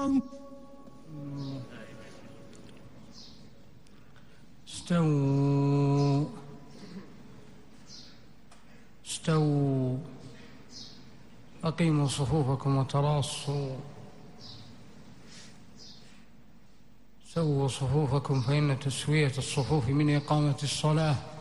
استووا استووا أقيموا صفوفكم وتراصوا سووا صفوفكم فإن تسوية الصفوف من إقامة الصلاة